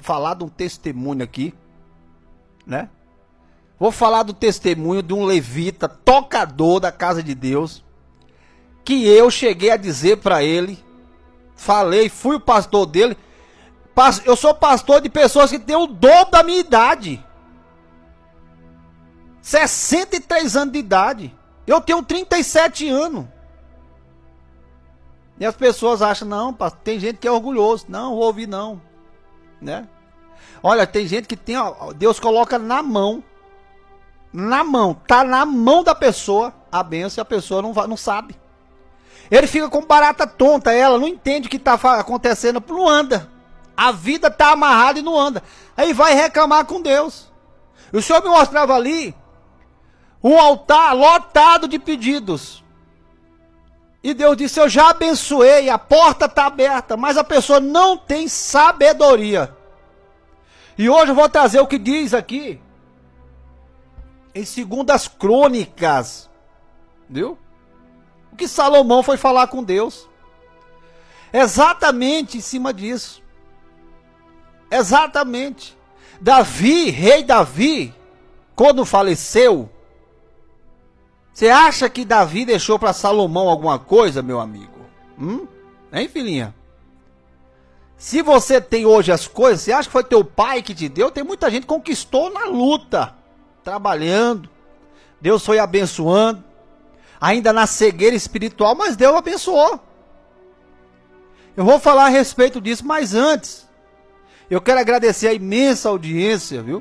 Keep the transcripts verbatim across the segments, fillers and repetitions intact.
falar de um testemunho aqui, né? Vou falar do testemunho de um levita, tocador da casa de Deus, que eu cheguei a dizer para ele, falei, fui o pastor dele, eu sou pastor de pessoas que têm o dobro da minha idade, sessenta e três anos de idade, eu tenho trinta e sete anos, e as pessoas acham, não, pastor, tem gente que é orgulhoso, não, vou ouvir não, né? Olha, tem gente que tem, ó, Deus coloca na mão, na mão, tá na mão da pessoa a bênção e a pessoa não, vai, não sabe. Ele fica com barata tonta, ela não entende o que está acontecendo, não anda. A vida está amarrada e não anda. Aí vai reclamar com Deus. O Senhor me mostrava ali um altar lotado de pedidos. E Deus disse, eu já abençoei, a porta está aberta, mas a pessoa não tem sabedoria. E hoje eu vou trazer o que diz aqui, em Segundas Crônicas, viu? O que Salomão foi falar com Deus. Exatamente em cima disso. Exatamente. Davi, rei Davi, quando faleceu, você acha que Davi deixou para Salomão alguma coisa, meu amigo? Hum? Hein, filhinha? Se você tem hoje as coisas, você acha que foi teu pai que te deu? Tem muita gente que conquistou na luta, trabalhando. Deus foi abençoando. Ainda na cegueira espiritual, mas Deus abençoou. Eu vou falar a respeito disso, mas antes, eu quero agradecer a imensa audiência, viu?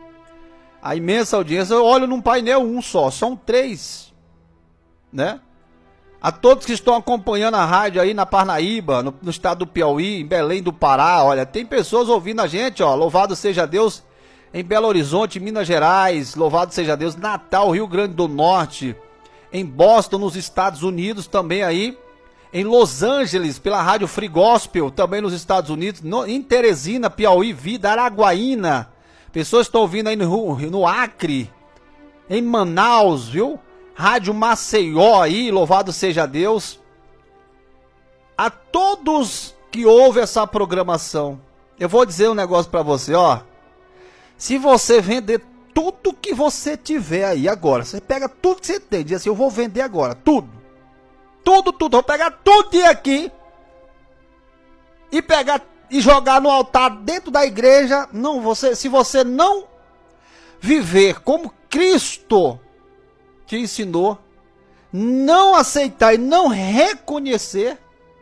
A imensa audiência, eu olho num painel um só, são três, né? A todos que estão acompanhando a rádio aí na Parnaíba, no, no estado do Piauí, em Belém do Pará, olha, tem pessoas ouvindo a gente, ó, louvado seja Deus, em Belo Horizonte, Minas Gerais, louvado seja Deus, Natal, Rio Grande do Norte, em Boston, nos Estados Unidos, também aí, em Los Angeles, pela Rádio Free Gospel, também nos Estados Unidos, no, em Teresina, Piauí, Vida, Araguaína, pessoas estão ouvindo aí no, no Acre, em Manaus, viu? Rádio Maceió aí, louvado seja Deus. A todos que ouvem essa programação, eu vou dizer um negócio pra você, ó. Se você vender tudo que você tiver aí agora, você pega tudo que você tem, diz assim, eu vou vender agora, tudo. Tudo, tudo, vou pegar tudo aqui e pegar e jogar no altar dentro da igreja. Não, você, se você não viver como Cristo te ensinou, não aceitar e não reconhecer,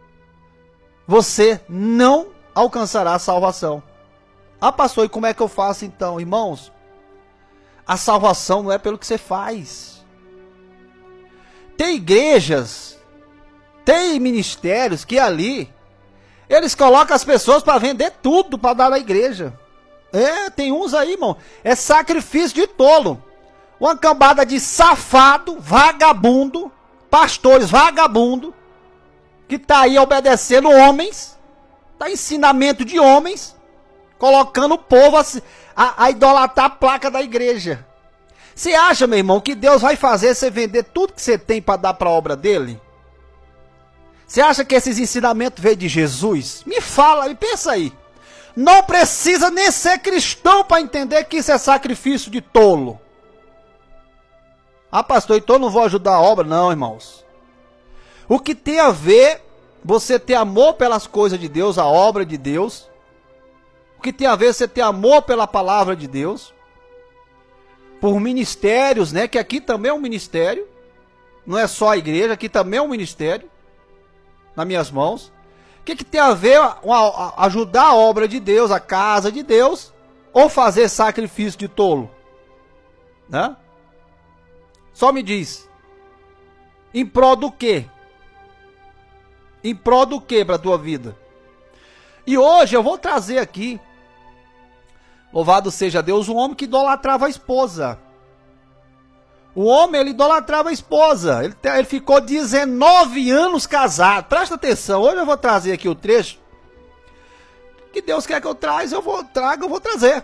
você não alcançará a salvação. Ah, pastor, e como é que eu faço então, irmãos? A salvação não é pelo que você faz. Tem igrejas, tem ministérios que ali, eles colocam as pessoas para vender tudo para dar na igreja. É, tem uns aí, irmão, é sacrifício de tolo. Uma cambada de safado, vagabundo, pastores vagabundo, que tá aí obedecendo homens, tá ensinamento de homens, colocando o povo a, a, a idolatrar a placa da igreja. Você acha, meu irmão, que Deus vai fazer você vender tudo que você tem para dar para a obra dele? Você acha que esses ensinamentos veio de Jesus? Me fala, me pensa aí. Não precisa nem ser cristão para entender que isso é sacrifício de tolo. Ah, pastor, então eu não vou ajudar a obra? Não, irmãos. O que tem a ver você ter amor pelas coisas de Deus, a obra de Deus? O que tem a ver você ter amor pela palavra de Deus? Por ministérios, né? Que aqui também é um ministério. Não é só a igreja, aqui também é um ministério. Nas minhas mãos. O que, que tem a ver a, a, a ajudar a obra de Deus, a casa de Deus, ou fazer sacrifício de tolo? Né? Só me diz. Em prol do quê? Em prol do quê para a tua vida? E hoje eu vou trazer aqui, louvado seja Deus, um homem que idolatrava a esposa. O homem, ele idolatrava a esposa. Ele, ele ficou dezenove anos casado. Presta atenção, hoje eu vou trazer aqui o trecho que Deus quer que eu traga, eu vou traga, eu vou trazer.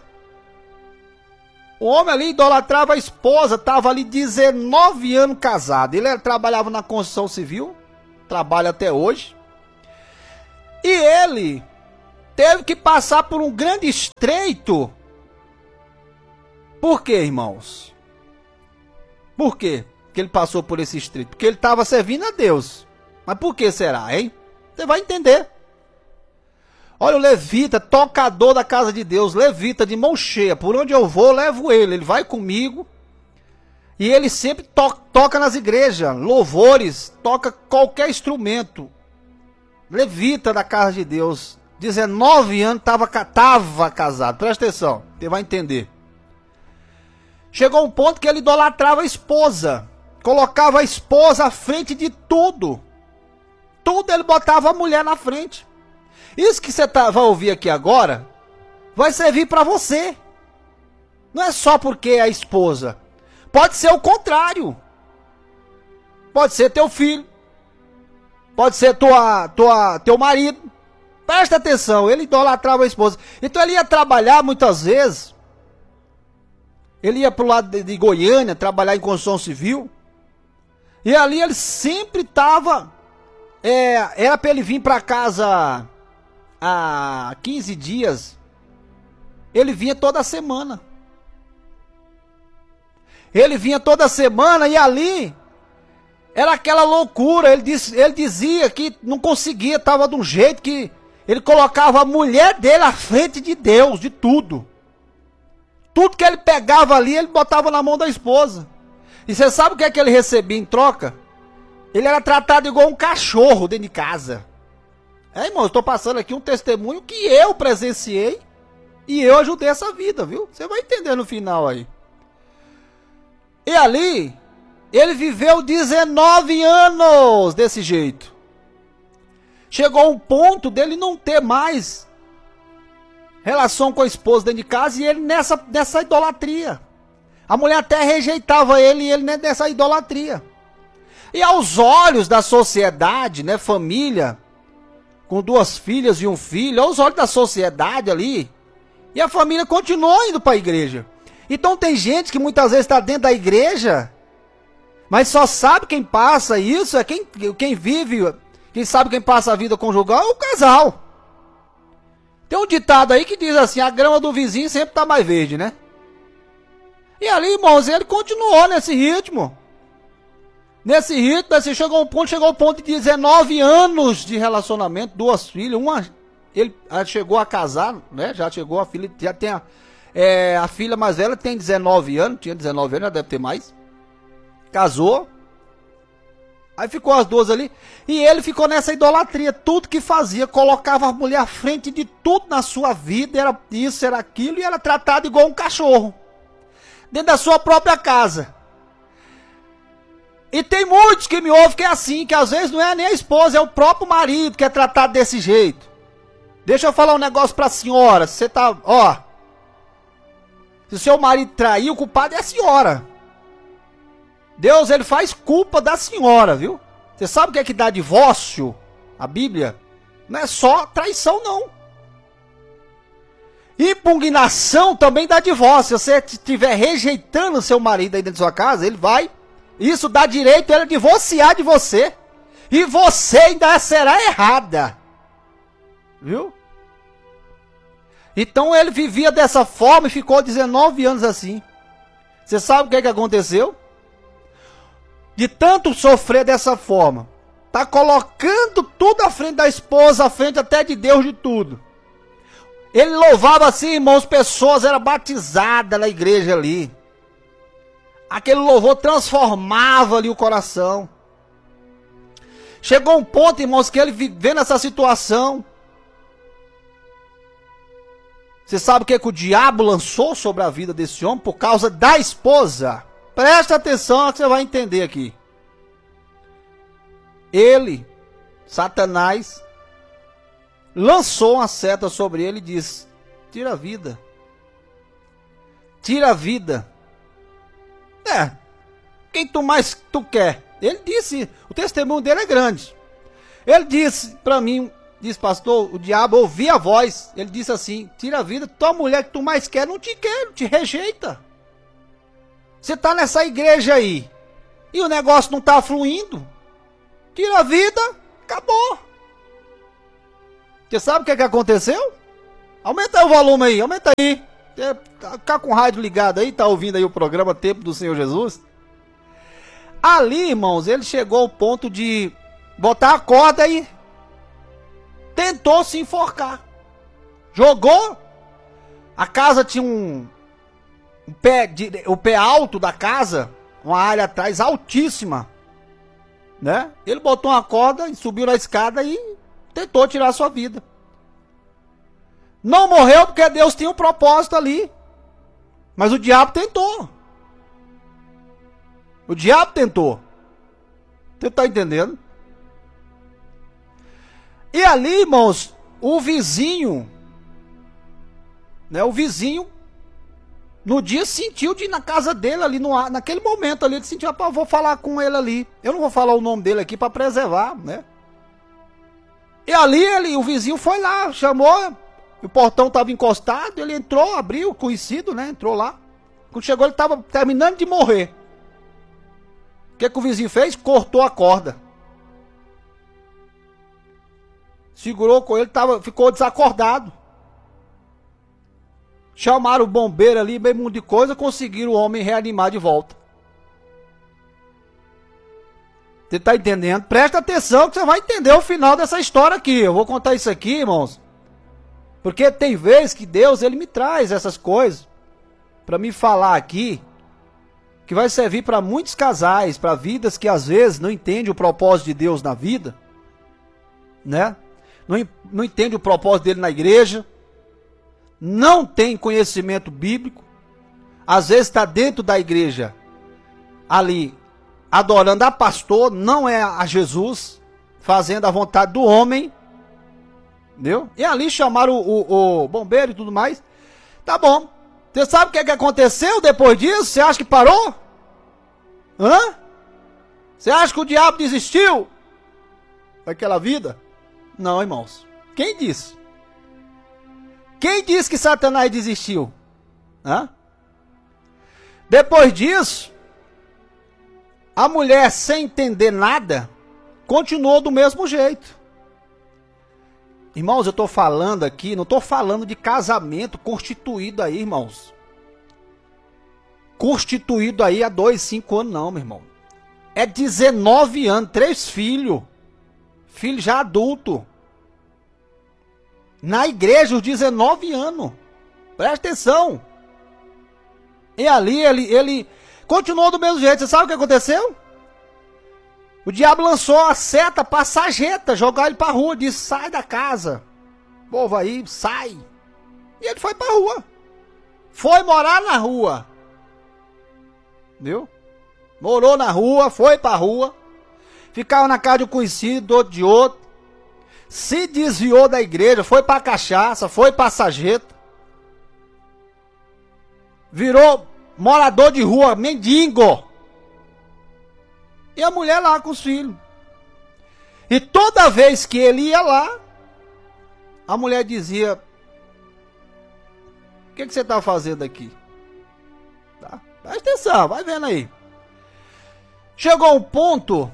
O homem ali idolatrava a esposa, estava ali dezenove anos casado. Ele trabalhava na construção civil, trabalha até hoje. E ele teve que passar por um grande estreito. Por quê, irmãos? Por quê que ele passou por esse estreito? Porque ele estava servindo a Deus. Mas por que será, hein? Você vai entender. Olha o levita, tocador da casa de Deus, levita de mão cheia. Por onde eu vou, eu levo ele. Ele vai comigo. E ele sempre to toca nas igrejas, louvores, toca qualquer instrumento. Levita da casa de Deus. dezenove anos, estava tava casado. Presta atenção, você vai entender. Chegou um ponto que ele idolatrava a esposa. Colocava a esposa à frente de tudo. Tudo ele botava a mulher na frente. Isso que você tá, vai ouvir aqui agora, vai servir para você. Não é só porque é a esposa. Pode ser o contrário. Pode ser teu filho. Pode ser tua, tua, teu marido. Presta atenção, ele idolatrava a esposa. Então ele ia trabalhar muitas vezes. Ele ia pro lado de, de Goiânia, trabalhar em construção civil. E ali ele sempre estava... É, era para ele vir para casa há quinze dias. Ele vinha toda semana. Ele vinha toda semana e ali era aquela loucura. Ele, diz, ele dizia que não conseguia, estava de um jeito que ele colocava a mulher dele à frente de Deus, de tudo. Tudo que ele pegava ali, ele botava na mão da esposa. E você sabe o que é que ele recebia em troca? Ele era tratado igual um cachorro dentro de casa. É, irmão, eu estou passando aqui um testemunho que eu presenciei e eu ajudei essa vida, viu? Você vai entender no final aí. E ali, ele viveu dezenove anos desse jeito. Chegou um ponto dele não ter mais relação com a esposa dentro de casa e ele nessa, nessa idolatria. A mulher até rejeitava ele e ele nessa idolatria. E aos olhos da sociedade, né, família, com duas filhas e um filho, aos olhos da sociedade ali, e a família continuou indo para a igreja. Então tem gente que muitas vezes está dentro da igreja, mas só sabe quem passa isso, é quem, quem vive, quem sabe quem passa a vida conjugal é o casal. Tem um ditado aí que diz assim, a grama do vizinho sempre está mais verde, né? E ali, irmãos, ele continuou nesse ritmo. Nesse ritmo, assim, chegou um ponto, chegou ao ponto de dezenove anos de relacionamento, duas filhas, uma, ele chegou a casar, né, já chegou a filha, já tem a, é, a filha mais velha tem dezenove anos, tinha dezenove anos, já deve ter mais, casou, aí ficou as duas ali, e ele ficou nessa idolatria, tudo que fazia, colocava a mulher à frente de tudo na sua vida, era isso, era aquilo, e era tratado igual um cachorro, dentro da sua própria casa. E tem muitos que me ouvem que é assim, que às vezes não é nem a esposa, é o próprio marido que é tratado desse jeito. Deixa eu falar um negócio pra senhora, você tá, ó, se o seu marido traiu, o culpado é a senhora. Deus, ele faz culpa da senhora, viu? Você sabe o que é que dá divórcio? A Bíblia? Não é só traição, não. Impugnação também dá divórcio. Se você estiver rejeitando o seu marido aí dentro da sua casa, ele vai... Isso dá direito a ele divorciar de você. E você ainda será errada. Viu? Então ele vivia dessa forma e ficou dezenove anos assim. Você sabe o que é que aconteceu? De tanto sofrer dessa forma, tá colocando tudo à frente da esposa, à frente até de Deus, de tudo. Ele louvava assim, irmãos, pessoas eram batizadas na igreja ali. Aquele louvor transformava ali o coração. Chegou um ponto, irmãos, que ele vivendo essa situação. Você sabe o que, é que o diabo lançou sobre a vida desse homem por causa da esposa? Presta atenção que você vai entender aqui. Ele, Satanás, lançou uma seta sobre ele e disse: tira a vida. Tira a vida. É, quem tu mais tu quer? Ele disse, o testemunho dele é grande. Ele disse para mim, disse, pastor, o diabo ouvia a voz. Ele disse assim: tira a vida, tua mulher que tu mais quer não te quer, te rejeita. Você tá nessa igreja aí e o negócio não tá fluindo. Tira a vida, acabou. Você sabe o que, é que aconteceu? Aumenta aí o volume aí, aumenta aí. É, tá com o rádio ligado aí, tá ouvindo aí o programa Tempo do Senhor Jesus. Ali, irmãos, ele chegou ao ponto de botar a corda aí. Tentou se enforcar. Jogou. A casa tinha um, um pé, de, o pé alto da casa, uma área atrás altíssima, né? Ele botou uma corda e subiu na escada e tentou tirar a sua vida. Não morreu porque Deus tinha um propósito ali. Mas o diabo tentou. O diabo tentou. Você tá entendendo? E ali, irmãos, o vizinho, né? O vizinho, no dia sentiu de ir na casa dele ali, no, naquele momento ali, ele sentiu, ah, vou falar com ele ali. Eu não vou falar o nome dele aqui para preservar, né? E ali, ele, o vizinho foi lá, chamou, o portão estava encostado, ele entrou, abriu, conhecido, né? Entrou lá. Quando chegou, ele estava terminando de morrer. O que, que o vizinho fez? Cortou a corda. Segurou com ele, tava, ficou desacordado. Chamaram o bombeiro ali, bem muito de coisa, conseguiram o homem reanimar de volta. Você tá entendendo? Presta atenção que você vai entender o final dessa história aqui. Eu vou contar isso aqui, irmãos. Porque tem vezes que Deus, ele me traz essas coisas para me falar aqui, que vai servir para muitos casais, para vidas que às vezes não entendem o propósito de Deus na vida, né? Não, não entende o propósito dele na igreja, não tem conhecimento bíblico, às vezes está dentro da igreja, ali, adorando a pastor, não é a Jesus, fazendo a vontade do homem, entendeu? E ali chamaram o, o, o bombeiro e tudo mais. Tá bom. Você sabe o que, é que aconteceu depois disso? Você acha que parou? Hã? Você acha que o diabo desistiu daquela vida? Não, irmãos. Quem disse? Quem disse que Satanás desistiu? Hã? Depois disso, a mulher, sem entender nada, continuou do mesmo jeito. Irmãos, eu estou falando aqui, não estou falando de casamento constituído aí, irmãos. Constituído aí há dois, cinco anos não, meu irmão. É dezenove anos, três filhos. Filho já adulto. Na igreja, os dezenove anos. Presta atenção. E ali, ele, ele continuou do mesmo jeito. Você sabe o que aconteceu? O diabo lançou a seta para a sarjeta, jogar ele para a rua, disse, sai da casa. O povo aí, sai. E ele foi para a rua. Foi morar na rua. Viu? Morou na rua, foi para a rua. Ficava na casa de um conhecido, outro de outro. Se desviou da igreja, foi para a cachaça, foi para a sarjeta. Virou morador de rua, mendigo. E a mulher lá com os filhos. E toda vez que ele ia lá, a mulher dizia, o que, que você está fazendo aqui? Tá? Presta atenção, vai vendo aí. Chegou um ponto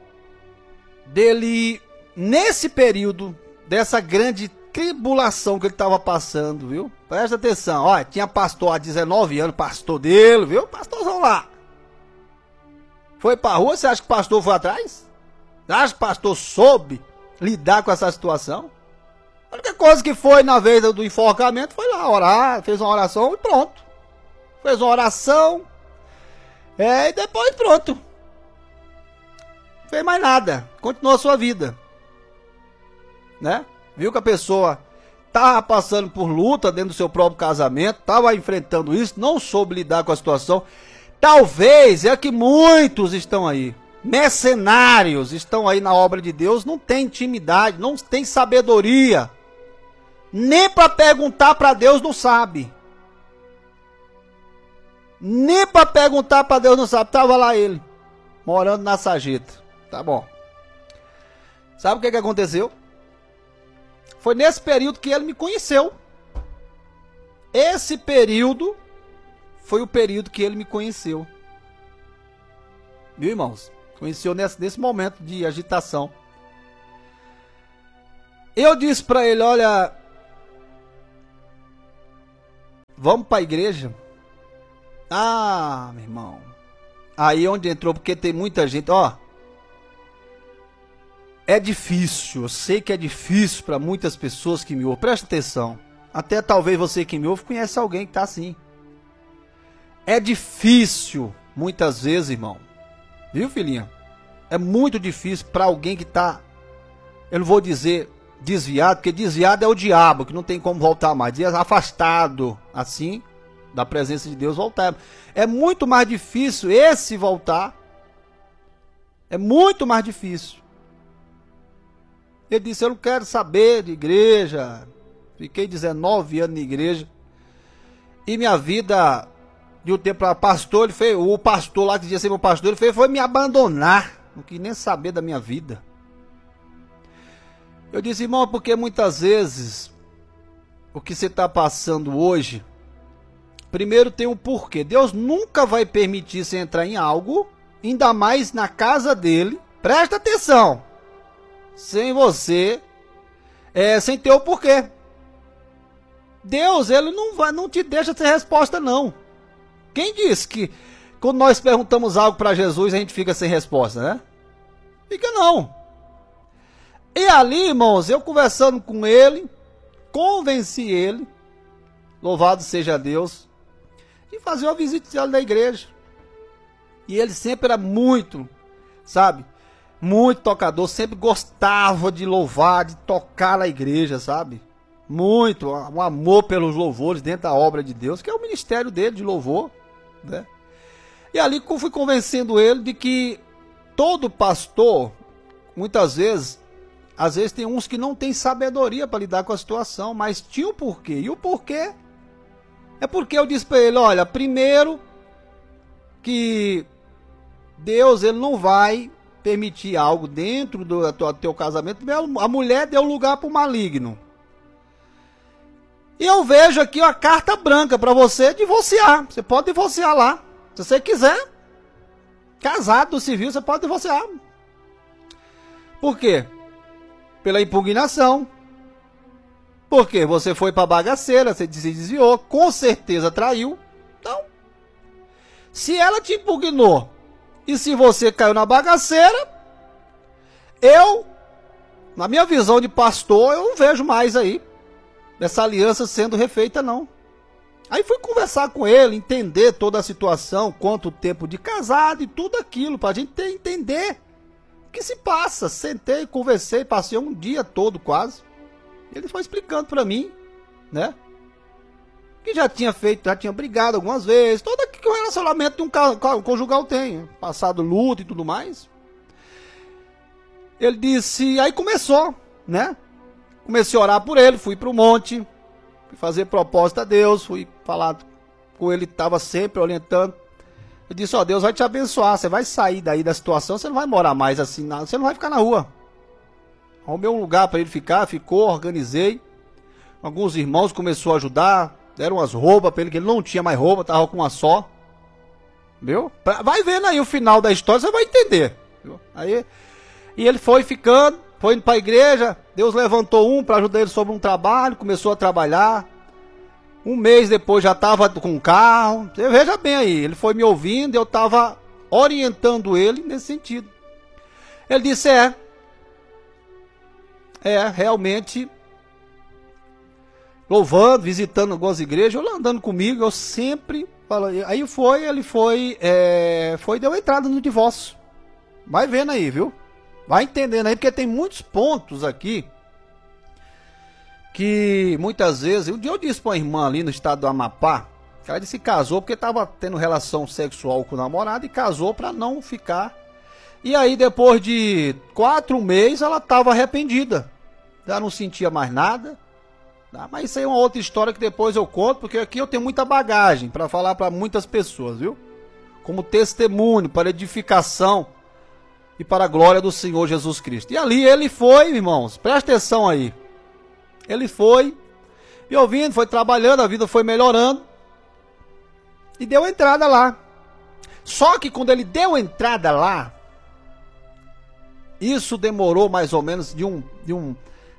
dele, nesse período, dessa grande tribulação que ele estava passando, viu? Presta atenção, ó, tinha pastor há dezenove anos, pastor dele, viu? Pastorzão lá. Foi pra rua, você acha que o pastor foi atrás? Você acha que o pastor soube lidar com essa situação? A única coisa que foi na vez do enforcamento foi lá orar, fez uma oração e pronto. Fez uma oração, é, e depois pronto. Não fez mais nada, continuou a sua vida. Né? Viu que a pessoa estava passando por luta dentro do seu próprio casamento, estava enfrentando isso, não soube lidar com a situação. Talvez é que muitos estão aí, mercenários estão aí na obra de Deus, não tem intimidade, não tem sabedoria, nem para perguntar para Deus não sabe, nem para perguntar para Deus não sabe. Tava lá ele, morando na sarjeta, tá bom. Sabe o que que aconteceu? Foi nesse período que ele me conheceu. Esse período foi o período que ele me conheceu. Viu, irmãos? Conheceu nesse, nesse momento de agitação. Eu disse para ele, olha, vamos para a igreja. Ah, meu irmão. Aí onde entrou, porque tem muita gente, ó. É difícil, eu sei que é difícil para muitas pessoas que me ouvem. Presta atenção. Até talvez você que me ouve conhece alguém que tá assim. É difícil, muitas vezes, irmão. Viu, filhinha? É muito difícil para alguém que tá, eu não vou dizer desviado, porque desviado é o diabo, que não tem como voltar mais. Diz afastado, assim, da presença de Deus, voltar. É muito mais difícil esse voltar. É muito mais difícil. Ele disse, eu não quero saber de igreja. Fiquei dezenove anos na igreja. E minha vida, de um tempo para pastor, ele fez, o pastor lá que dizia ser meu pastor, ele fez, foi me abandonar. Não quis nem saber da minha vida. Eu disse, irmão, porque muitas vezes o que você está passando hoje, primeiro tem um porquê. Deus nunca vai permitir você entrar em algo, ainda mais na casa dele. Presta atenção. Sem você, é, sem ter o porquê. Deus, ele não vai, não te deixa ter resposta, não. Quem disse que quando nós perguntamos algo para Jesus, a gente fica sem resposta, né? Fica não. E ali, irmãos, eu conversando com ele, convenci ele, louvado seja Deus, de fazer uma visita na igreja. E ele sempre era muito, sabe? Muito tocador, sempre gostava de louvar, de tocar na igreja, sabe? Muito, um amor pelos louvores dentro da obra de Deus, que é o ministério dele de louvor, né? E ali eu fui convencendo ele de que todo pastor, muitas vezes, às vezes tem uns que não tem sabedoria para lidar com a situação, mas tinha o porquê. E o porquê é porque eu disse para ele, olha, primeiro que Deus, ele não vai permitir algo dentro do, do teu casamento. A mulher deu lugar para o maligno. E eu vejo aqui uma carta branca para você divorciar. Você pode divorciar lá. Se você quiser. Casado do civil, você pode divorciar. Por quê? Pela impugnação. Porque você foi para bagaceira, você se desviou, com certeza traiu. Então, se ela te impugnou e se você caiu na bagaceira, eu, na minha visão de pastor, eu não vejo mais aí essa aliança sendo refeita, não. Aí fui conversar com ele, entender toda a situação, quanto tempo de casado e tudo aquilo, pra gente ter, entender o que se passa. Sentei, conversei, passei um dia todo quase. Ele foi explicando pra mim, né? Que já tinha feito, já tinha brigado algumas vezes, todo que o relacionamento de um conjugal tem, passado luto e tudo mais. Ele disse, aí começou, né? Comecei a orar por ele, fui pro monte, fui fazer proposta a Deus, fui falar com ele, estava sempre orientando. Eu disse, ó, Deus vai te abençoar, você vai sair daí da situação, você não vai morar mais assim, você não vai ficar na rua. Arrumei um lugar para ele ficar, ficou, organizei. Alguns irmãos começaram a ajudar, deram umas roupas para ele, que ele não tinha mais roupa, tava com uma só. Viu? Vai vendo aí o final da história, você vai entender. Viu? Aí, e ele foi ficando, foi indo para a igreja, Deus levantou um para ajudar ele sobre um trabalho, começou a trabalhar. Um mês depois já estava com um carro. Você veja bem aí, ele foi me ouvindo e eu estava orientando ele nesse sentido. Ele disse, é, é, realmente, louvando, visitando algumas igrejas, eu andando comigo, eu sempre, aí foi, ele foi, é, foi, deu entrada no divórcio. Vai vendo aí, viu? Vai entendendo aí, porque tem muitos pontos aqui que muitas vezes, um dia eu disse para uma irmã ali no estado do Amapá, que ela disse que casou porque estava tendo relação sexual com o namorado e casou para não ficar. E aí depois de quatro meses ela estava arrependida, já não sentia mais nada. Tá? Mas isso aí é uma outra história que depois eu conto, porque aqui eu tenho muita bagagem para falar para muitas pessoas, viu? Como testemunho, para edificação e para a glória do Senhor Jesus Cristo. E ali ele foi, irmãos, presta atenção aí. Ele foi, e ouvindo, foi trabalhando, a vida foi melhorando. E deu entrada lá. Só que quando ele deu entrada lá, isso demorou mais ou menos de um, de um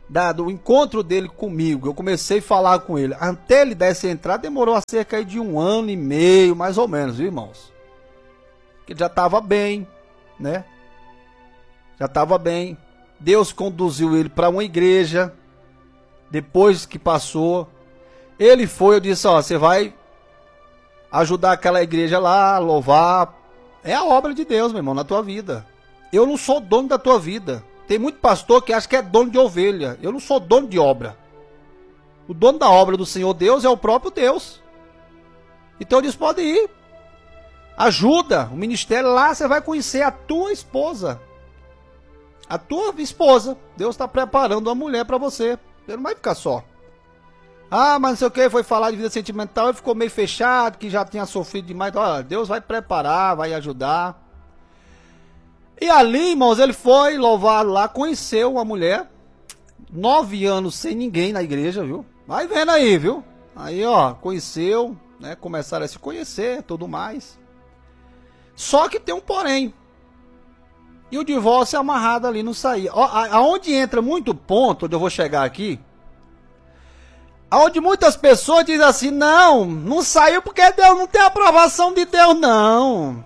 da, do encontro dele comigo, eu comecei a falar com ele, até ele dar essa entrada, demorou cerca de um ano e meio, mais ou menos, viu, irmãos? Que já estava bem, né? Já estava bem. Deus conduziu ele para uma igreja. Depois que passou, ele foi, eu disse, ó, você vai ajudar aquela igreja lá, louvar. É a obra de Deus, meu irmão, na tua vida. Eu não sou dono da tua vida. Tem muito pastor que acha que é dono de ovelha. Eu não sou dono de obra. O dono da obra do Senhor Deus é o próprio Deus. Então eu disse, pode ir. Ajuda o ministério lá, você vai conhecer a tua esposa. A tua esposa. Deus está preparando uma mulher para você. Você não vai ficar só. Ah, mas não sei o que, foi falar de vida sentimental e ficou meio fechado, que já tinha sofrido demais. Olha, Deus vai preparar, vai ajudar. E ali, irmãos, ele foi louvado lá, conheceu uma mulher. Nove anos sem ninguém na igreja, viu? Vai vendo aí, viu? Aí, ó, conheceu, né? Começaram a se conhecer, tudo mais. Só que tem um porém. E o divórcio é amarrado ali, não saía. Aonde entra muito ponto, onde eu vou chegar aqui, aonde muitas pessoas dizem assim, não, não saiu porque Deus não tem aprovação de Deus, não.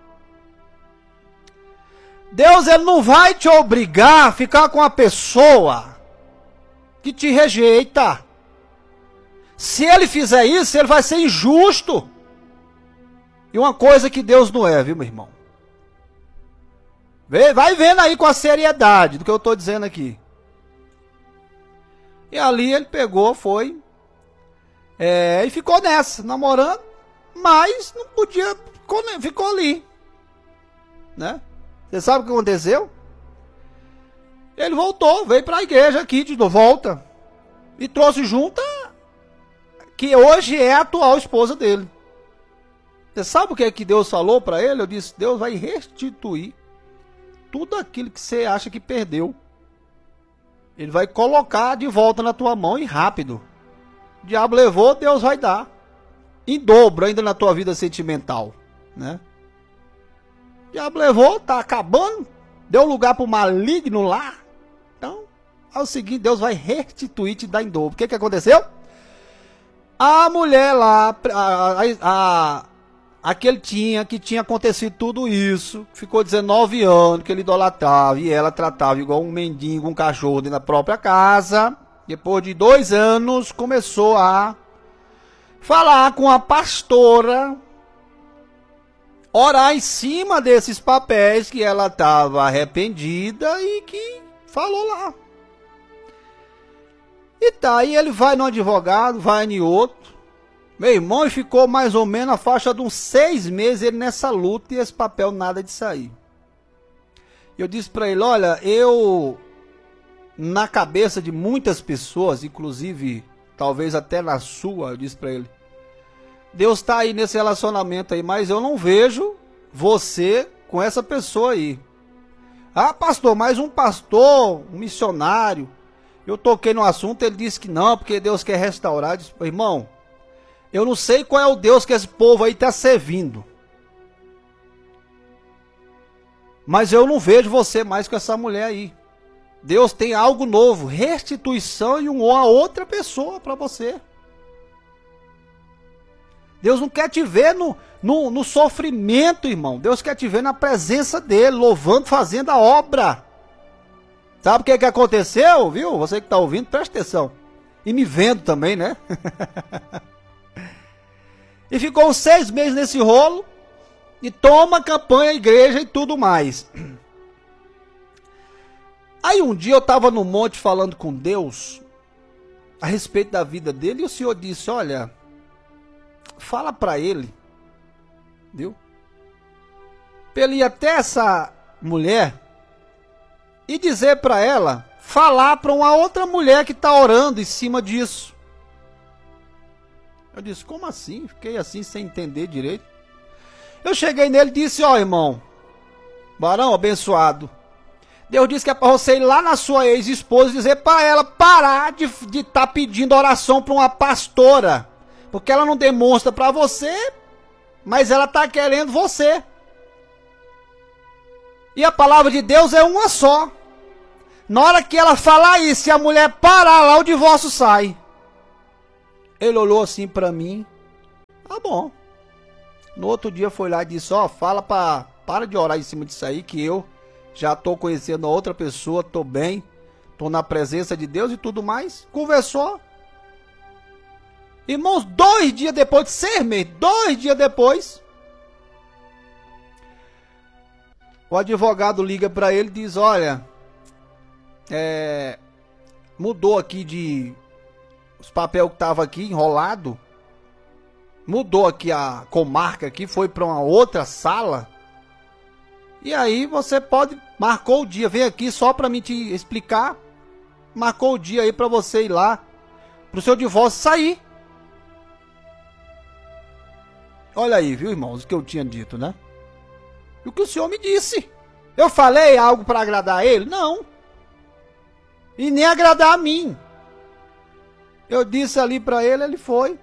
Deus, ele não vai te obrigar a ficar com a pessoa que te rejeita. Se ele fizer isso, ele vai ser injusto. E uma coisa que Deus não é, viu, meu irmão? Vai vendo aí com a seriedade do que eu estou dizendo aqui. E ali ele pegou, foi, é, e ficou nessa, namorando, mas não podia, ficou, ficou ali, né? Você sabe o que aconteceu? Ele voltou, veio para a igreja aqui de volta, e trouxe junto a, que hoje é a atual esposa dele. Você sabe o que é que Deus falou para ele? Eu disse, Deus vai restituir tudo aquilo que você acha que perdeu. Ele vai colocar de volta na tua mão e rápido. O diabo levou, Deus vai dar. Em dobro ainda na tua vida sentimental, né? O diabo levou, tá acabando. Deu lugar pro maligno lá. Então, é o seguinte, Deus vai restituir e te dar em dobro. O que que aconteceu? A mulher lá, a... a, a Aquele tinha, que tinha acontecido tudo isso, ficou dezenove anos que ele idolatrava e ela tratava igual um mendigo, um cachorro dentro da própria casa. Depois de dois anos, começou a falar com a pastora, orar em cima desses papéis que ela estava arrependida e que falou lá. E tá, aí ele vai no advogado, vai em outro. Meu irmão, e ficou mais ou menos a faixa de uns seis meses ele nessa luta e esse papel nada de sair. Eu disse para ele, olha, eu, na cabeça de muitas pessoas, inclusive, talvez até na sua, eu disse para ele, Deus está aí nesse relacionamento aí, mas eu não vejo você com essa pessoa aí. Ah, pastor, mas um pastor, um missionário, eu toquei no assunto, ele disse que não, porque Deus quer restaurar. Eu disse, irmão, eu não sei qual é o Deus que esse povo aí está servindo. Mas eu não vejo você mais com essa mulher aí. Deus tem algo novo, restituição e uma outra pessoa para você. Deus não quer te ver no, no, no sofrimento, irmão. Deus quer te ver na presença dele, louvando, fazendo a obra. Sabe o que, que aconteceu, viu? Você que está ouvindo, presta atenção. E me vendo também, né? E ficou uns seis meses nesse rolo. E toma campanha, igreja e tudo mais. Aí um dia eu estava no monte falando com Deus a respeito da vida dele. E o Senhor disse, olha, fala para ele, viu? Para ele ir até essa mulher e dizer para ela, falar para uma outra mulher que está orando em cima disso. Eu disse, como assim? Fiquei assim sem entender direito. Eu cheguei nele e disse, ó, irmão, varão abençoado, Deus disse que é para você ir lá na sua ex-esposa e dizer para ela parar de estar de tá pedindo oração para uma pastora, porque ela não demonstra para você, mas ela está querendo você. E a palavra de Deus é uma só. Na hora que ela falar isso, se a mulher parar lá, o divórcio sai. Ele olhou assim pra mim. Tá bom. No outro dia foi lá e disse, ó, fala pra... Para de orar em cima disso aí, que eu já tô conhecendo a outra pessoa, tô bem, tô na presença de Deus e tudo mais. Conversou. Irmãos, dois dias depois de ser mês, dois dias depois, o advogado liga pra ele e diz, olha, é, mudou aqui de... Os papéis que tava aqui enrolado, mudou aqui a comarca aqui, foi pra uma outra sala. E aí você pode, marcou o dia, vem aqui só pra mim te explicar. Marcou o dia aí pra você ir lá, pro seu divórcio sair. Olha aí, viu, irmãos, o que eu tinha dito, né? E o que o senhor me disse. Eu falei algo pra agradar ele? Não. E nem agradar a mim. Eu disse ali pra ele, ele foi.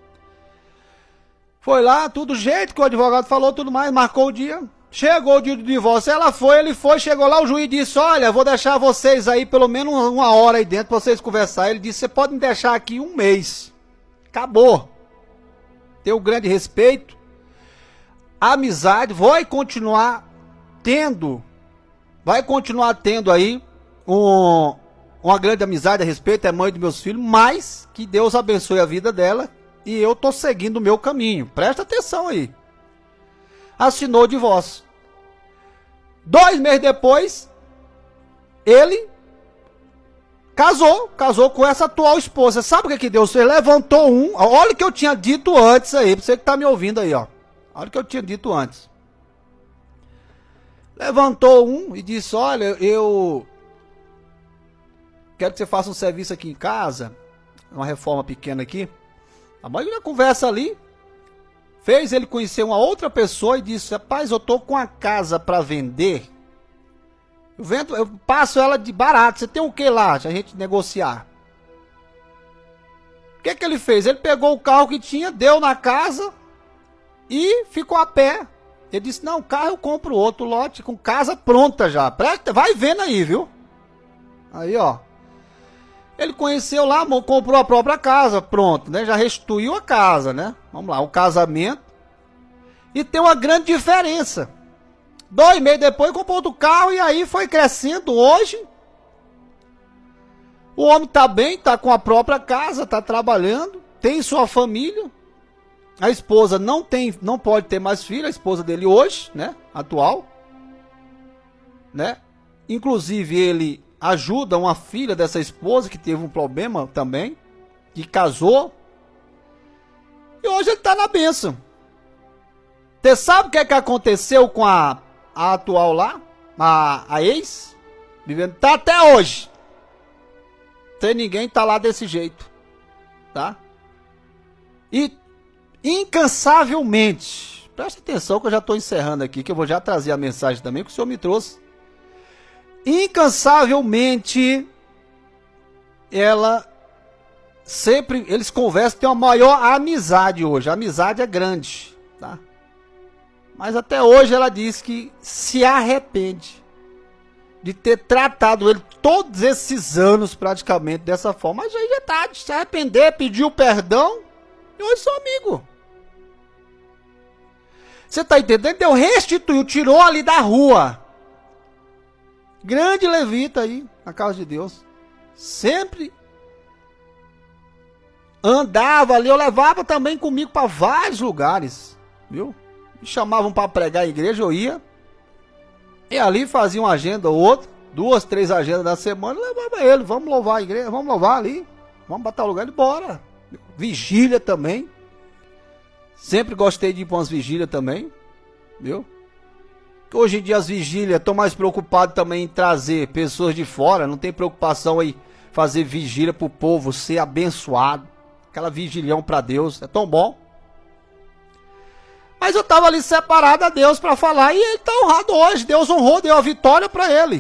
Foi lá, tudo jeito que o advogado falou, tudo mais, marcou o dia. Chegou o dia do divórcio, ela foi, ele foi, chegou lá, o juiz disse, olha, vou deixar vocês aí pelo menos uma hora aí dentro pra vocês conversar. Ele disse, você pode me deixar aqui um mês. Acabou. Tenho grande respeito. A amizade vai continuar tendo, vai continuar tendo aí um, uma grande amizade a respeito, é mãe dos meus filhos, mas que Deus abençoe a vida dela e eu tô seguindo o meu caminho. Presta atenção aí. Assinou o divórcio. Dois meses depois, ele casou, casou com essa atual esposa. Sabe o que que Deus fez? Levantou um, olha o que eu tinha dito antes aí, pra você que tá me ouvindo aí, ó. Olha o que eu tinha dito antes. Levantou um e disse, olha, eu quero que você faça um serviço aqui em casa, uma reforma pequena aqui. A mãe já conversa ali. Fez ele conhecer uma outra pessoa e disse, rapaz, eu tô com a casa para vender. Eu, vendo, eu passo ela de barato. Você tem o que lá? A gente negociar. O que que ele fez? Ele pegou o carro que tinha, deu na casa e ficou a pé. Ele disse, não, o carro eu compro outro lote com casa pronta já. Presta, vai vendo aí, viu? Aí, ó. Ele conheceu lá, comprou a própria casa, pronto, né? Já restituiu a casa, né? Vamos lá, o casamento. E tem uma grande diferença. Dois meses depois comprou outro carro e aí foi crescendo. Hoje, o homem tá bem, tá com a própria casa, tá trabalhando, tem sua família. A esposa não tem, não pode ter mais filho, a esposa dele hoje, né? Atual, né? Inclusive ele ajuda uma filha dessa esposa que teve um problema também, que casou. E hoje ele está na bênção. Você sabe o que é que aconteceu com a, a atual lá? A, a ex? Vivendo, tá até hoje. Tem ninguém tá lá desse jeito. Tá? E incansavelmente, presta atenção que eu já estou encerrando aqui, que eu vou já trazer a mensagem também que o senhor me trouxe. Incansavelmente, ela sempre, eles conversam, tem uma maior amizade hoje. A amizade é grande, tá? Mas até hoje ela diz que se arrepende de ter tratado ele todos esses anos praticamente dessa forma. Mas aí já tá, de se arrepender, pediu perdão e hoje são amigos. Você tá entendendo? Deu, restituiu, tirou ali da rua. Grande levita aí, na casa de Deus. Sempre andava ali, eu levava também comigo para vários lugares, viu? Me chamavam para pregar a igreja, eu ia. E ali fazia uma agenda ou outra, duas, três agendas da semana, eu levava ele, vamos louvar a igreja, vamos louvar ali, vamos botar o lugar e bora. Vigília também. Sempre gostei de ir para umas vigílias também, viu? Hoje em dia as vigílias estão mais preocupadas também em trazer pessoas de fora. Não tem preocupação em fazer vigília para o povo ser abençoado. Aquela vigilhão para Deus. É tão bom. Mas eu estava ali separado a Deus para falar. E ele está honrado hoje. Deus honrou, deu a vitória para ele.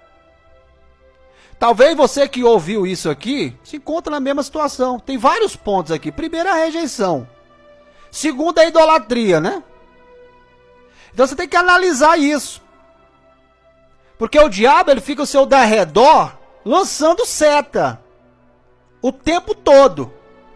Talvez você que ouviu isso aqui se encontra na mesma situação. Tem vários pontos aqui. Primeiro, a rejeição. Segundo, a idolatria, né? Então você tem que analisar isso. Porque o diabo, ele fica ao seu derredor lançando seta o tempo todo.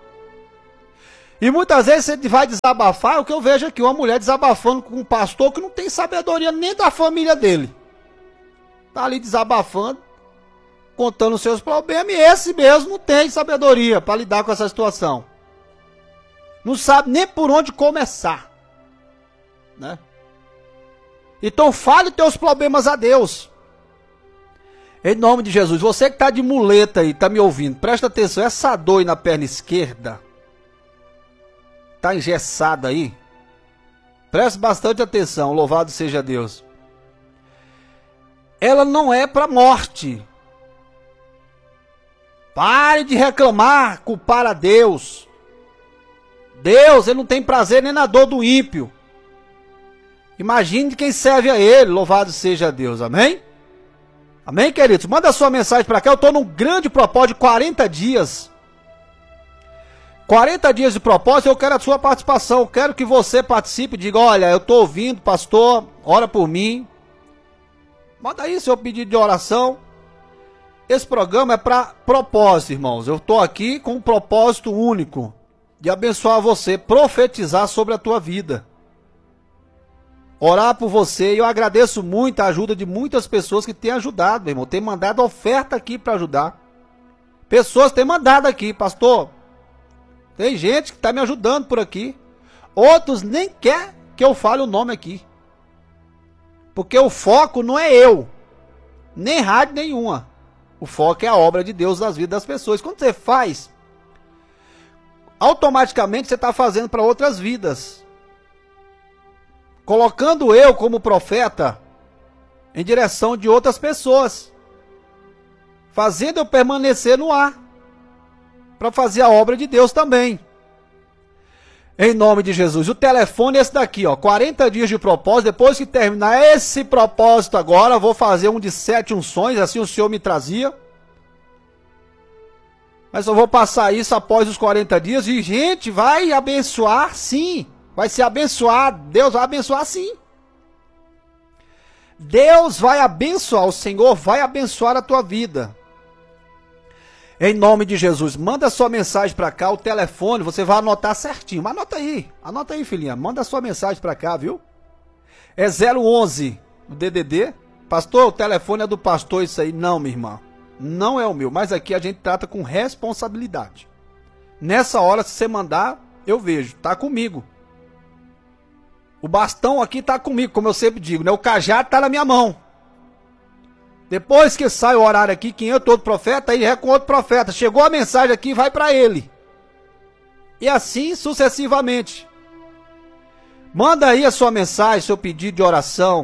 E muitas vezes você vai desabafar, o que eu vejo aqui, uma mulher desabafando com um pastor que não tem sabedoria nem da família dele. Tá ali desabafando, contando os seus problemas, e esse mesmo não tem sabedoria para lidar com essa situação. Não sabe nem por onde começar, né? Então fale teus problemas a Deus. Em nome de Jesus, você que está de muleta aí, está me ouvindo, presta atenção, essa dor aí na perna esquerda, está engessada aí, preste bastante atenção, louvado seja Deus. Ela não é para morte. Pare de reclamar, culpar a Deus. Deus, ele não tem prazer nem na dor do ímpio. Imagine quem serve a ele, louvado seja Deus, amém? Amém, queridos? Manda a sua mensagem para cá, eu estou num grande propósito de quarenta dias. quarenta dias de propósito, eu quero a sua participação, eu quero que você participe, diga, olha, eu estou ouvindo, pastor, ora por mim. Manda aí seu pedido de oração. Esse programa é para propósito, irmãos. Eu estou aqui com um propósito único, de abençoar você, profetizar sobre a tua vida. Orar por você, e eu agradeço muito a ajuda de muitas pessoas que têm ajudado, meu irmão. Tem mandado oferta aqui para ajudar. Pessoas têm mandado aqui, pastor. Tem gente que está me ajudando por aqui. Outros nem quer que eu fale o nome aqui. Porque o foco não é eu, nem rádio nenhuma. O foco é a obra de Deus nas vidas das pessoas. Quando você faz, automaticamente você está fazendo para outras vidas. Colocando eu como profeta em direção de outras pessoas. Fazendo eu permanecer no ar. Para fazer a obra de Deus também. Em nome de Jesus. O telefone é esse daqui, ó. quarenta dias de propósito. Depois que terminar esse propósito agora, vou fazer um de sete unções. Assim o Senhor me trazia. Mas eu vou passar isso após os quarenta dias. E, gente, vai abençoar sim. Vai ser abençoado. Deus vai abençoar sim. Deus vai abençoar. O Senhor vai abençoar a tua vida. Em nome de Jesus, manda sua mensagem para cá, o telefone, você vai anotar certinho. Mas anota aí, anota aí, filhinha, manda sua mensagem para cá, viu? É zero onze, o D D D. Pastor, o telefone é do pastor isso aí. Não, minha irmã, não é o meu, mas aqui a gente trata com responsabilidade. Nessa hora, se você mandar, eu vejo, tá comigo. O bastão aqui tá comigo, como eu sempre digo, né? O cajado tá na minha mão. Depois que sai o horário aqui, quem entra outro profeta, aí é com outro profeta. Chegou a mensagem aqui, vai para ele. E assim sucessivamente. Manda aí a sua mensagem, seu pedido de oração.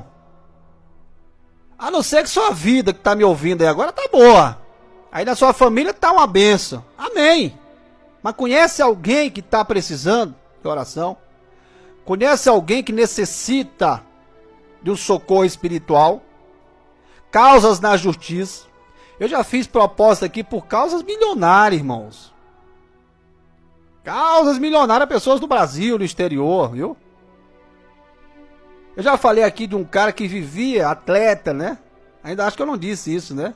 A não ser que sua vida que está me ouvindo aí agora tá boa. Aí na sua família tá uma benção. Amém. Mas conhece alguém que está precisando de oração? Conhece alguém que necessita de um socorro espiritual? Causas na justiça. Eu já fiz proposta aqui por causas milionárias, irmãos. Causas milionárias, pessoas do Brasil, no exterior, viu? Eu já falei aqui de um cara que vivia atleta, né? Ainda acho que eu não disse isso, né?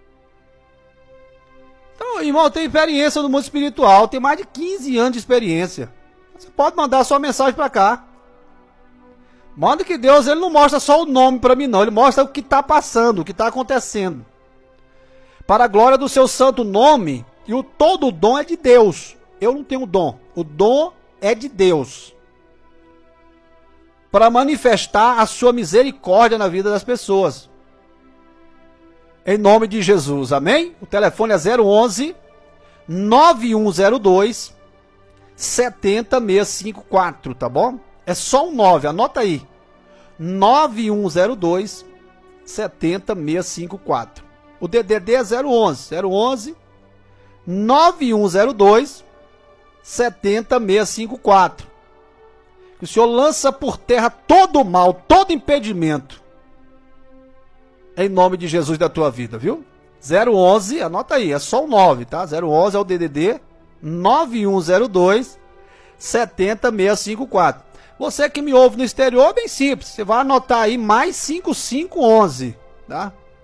Então, irmão, eu tenho experiência no mundo espiritual. Tem mais de quinze anos de experiência. Você pode mandar sua mensagem para cá. Manda que Deus, ele não mostra só o nome para mim não, ele mostra o que está passando, o que está acontecendo. Para a glória do seu santo nome, e o todo o dom é de Deus. Eu não tenho dom, o dom é de Deus. Para manifestar a sua misericórdia na vida das pessoas. Em nome de Jesus, amém? O telefone é zero onze, nove um zero dois, sete zero seis cinco quatro, tá bom? É só um nove, anota aí. nove um zero dois, sete zero seis cinco quatro. O D D D é zero onze, zero onze, nove um zero dois, sete zero seis cinco quatro. Que o Senhor lança por terra todo o mal, todo impedimento. Em nome de Jesus da tua vida, viu? zero onze, anota aí, é só um nove, tá? zero onze é o D D D, nove um zero dois, sete zero seis cinco quatro. Você que me ouve no exterior, é bem simples. Você vai anotar aí mais cinco cinco um um, tá?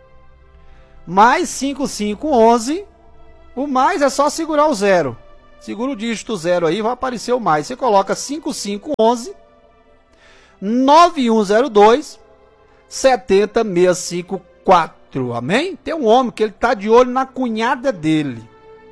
mais cinco cinco um um. O mais é só segurar o zero. Segura o dígito zero aí, vai aparecer o mais. Você coloca cinco cinco um um, nove um zero dois, sete zero seis cinco quatro. Amém? Tem um homem que ele está de olho na cunhada dele.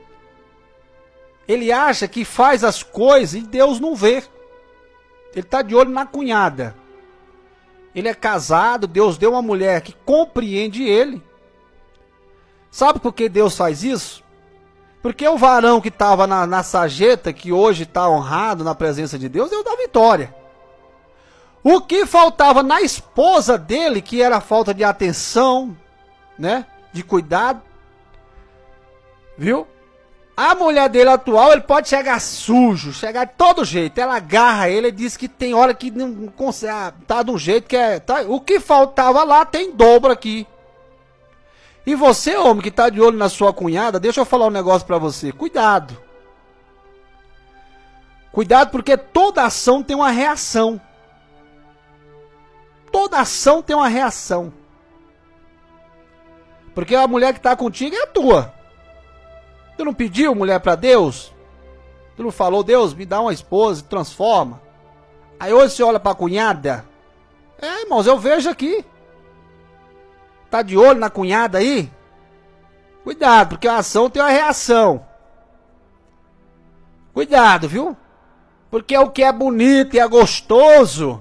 Ele acha que faz as coisas e Deus não vê. Ele está de olho na cunhada. Ele é casado, Deus deu uma mulher que compreende ele. Sabe por que Deus faz isso? Porque o varão que estava na, na sarjeta, que hoje está honrado na presença de Deus, Deus dá vitória. O que faltava na esposa dele, que era a falta de atenção, né? De cuidado. Viu? A mulher dele atual, ele pode chegar sujo, chegar de todo jeito. Ela agarra ele e diz que tem hora que não consegue, tá de um jeito que é... Tá, o que faltava lá tem dobro aqui. E você, homem, que está de olho na sua cunhada, deixa eu falar um negócio para você. Cuidado. Cuidado, porque toda ação tem uma reação. Toda ação tem uma reação. Porque a mulher que está contigo é a tua. Tu não pediu mulher para Deus? Tu não falou, Deus, me dá uma esposa, transforma. Aí hoje você olha para a cunhada. É, irmãos, eu vejo aqui. Tá de olho na cunhada aí? Cuidado, porque a ação tem uma reação. Cuidado, viu? Porque o que é bonito e é gostoso,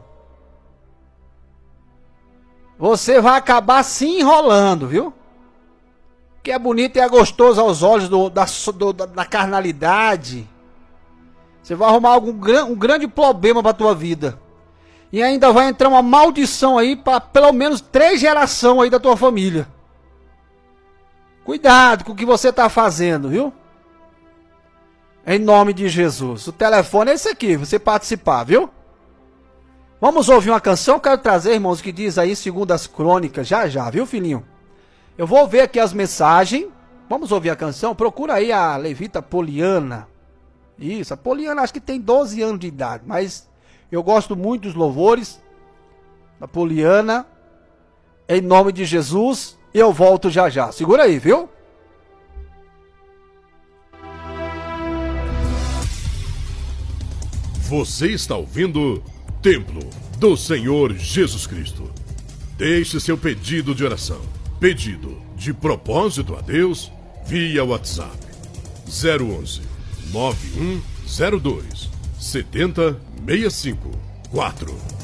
você vai acabar se enrolando, viu? O que é bonito e é gostoso aos olhos do, da, do, da carnalidade, você vai arrumar algum, um grande problema para tua vida. E ainda vai entrar uma maldição aí para pelo menos três gerações aí da tua família. Cuidado com o que você está fazendo, viu? Em nome de Jesus. O telefone é esse aqui, você participar, viu? Vamos ouvir uma canção, quero trazer, irmãos, que diz aí segundo as crônicas, já já, viu, filhinho? Eu vou ver aqui as mensagens. Vamos ouvir a canção, procura aí a levita Poliana. Isso, a Poliana acho que tem doze anos de idade, mas... eu gosto muito dos louvores da Poliana. Em nome de Jesus, eu volto já já. Segura aí, viu? Você está ouvindo Templo do Senhor Jesus Cristo. Deixe seu pedido de oração, pedido de propósito a Deus via WhatsApp zero onze, nove um zero dois, sete zero seis cinco quatro.